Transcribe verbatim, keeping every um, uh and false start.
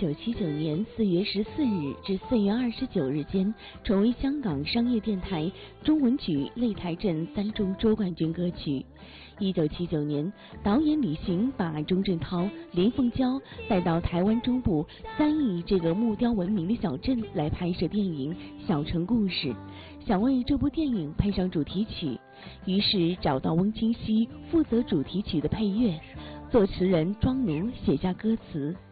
九七九年四月十四日至四月二十九日间，成为香港商业电台中文曲擂台阵三中周冠军歌曲。一九七九年，导演李行把钟镇涛、林凤娇带到台湾中部三义这个木雕闻名的小镇来拍摄电影《小城故事》，想为这部电影配上主题曲，于是找到翁清溪负责主题曲的配乐，作词人庄奴写下歌词。